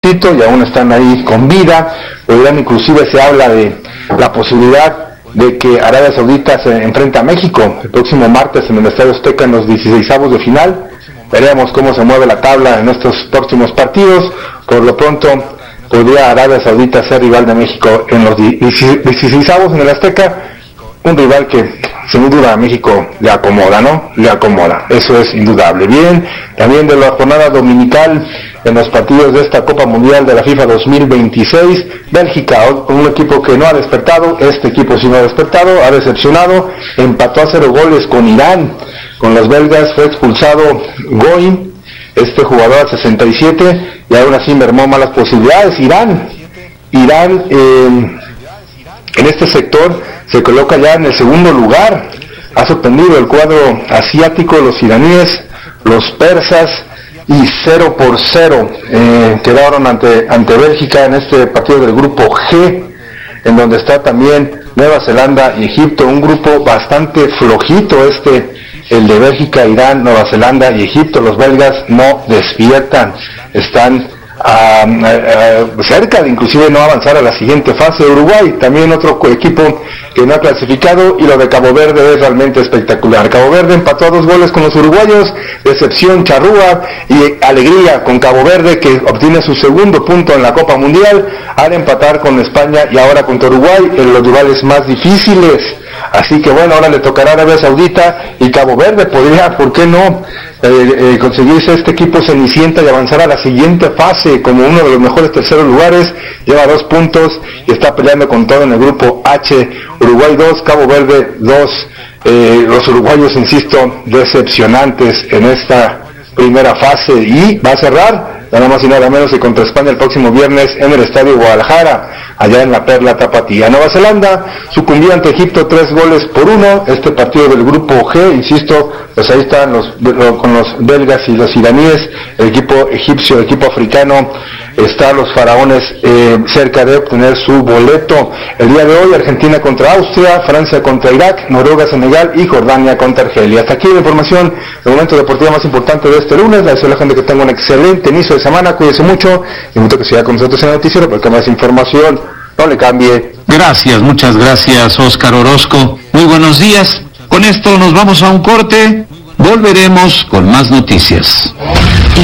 y aún están ahí con vida. Irán, inclusive se habla de la posibilidad de que Arabia Saudita se enfrente a México el próximo martes en el Estadio Azteca en los 16avos de final. Veremos cómo se mueve la tabla en estos próximos partidos. Por lo pronto podría Arabia Saudita ser rival de México en los 16avos en el Azteca, un rival que sin duda a México le acomoda, ¿no? Le acomoda, eso es indudable. Bien, también de la jornada dominical en los partidos de esta Copa Mundial de la FIFA 2026, Bélgica, un equipo que no ha despertado, este equipo sí no ha despertado, ha decepcionado, empató a 0 goles con Irán, con los belgas, fue expulsado Goy, este jugador al 67, y aún así mermó malas posibilidades. Irán en este sector se coloca ya en el segundo lugar, ha sorprendido el cuadro asiático, los iraníes, los persas, y 0-0 quedaron ante Bélgica en este partido del grupo G, en donde está también Nueva Zelanda y Egipto, un grupo bastante flojito el de Bélgica, Irán, Nueva Zelanda y Egipto. Los belgas no despiertan, están cerca de inclusive no avanzar a la siguiente fase. Uruguay, también otro equipo que no ha clasificado, y lo de Cabo Verde es realmente espectacular. Cabo Verde empató a 2 goles con los uruguayos, decepción charrúa y alegría con Cabo Verde, que obtiene su segundo punto en la Copa Mundial al empatar con España y ahora contra Uruguay en los rivales más difíciles. Así que bueno, ahora le tocará a Arabia Saudita, y Cabo Verde podría, ¿por qué no?, conseguirse este equipo cenicienta y avanzar a la siguiente fase como uno de los mejores terceros lugares. Lleva 2 puntos y está peleando con todo en el grupo H. Uruguay 2, Cabo Verde 2. Los uruguayos, insisto, decepcionantes en esta primera fase, y va a cerrar nada más y nada menos que contra España el próximo viernes en el Estadio Guadalajara, allá en la Perla Tapatía. Nueva Zelanda sucumbió ante Egipto 3-1. Este partido del grupo G, insisto, pues ahí están con los belgas y los iraníes, el equipo egipcio, el equipo africano, están los faraones cerca de obtener su boleto. El día de hoy, Argentina contra Austria, Francia contra Irak, Noruega, Senegal y Jordania contra Argelia. Hasta aquí la información del momento deportivo más importante de este lunes. Le deseo a la gente que tenga un excelente inicio de semana, cuídese mucho, y invito a que siga con nosotros en el noticiero porque más información, no le cambie. Gracias, muchas gracias, Óscar Orozco. Muy buenos días. Con esto nos vamos a un corte. Volveremos con más noticias.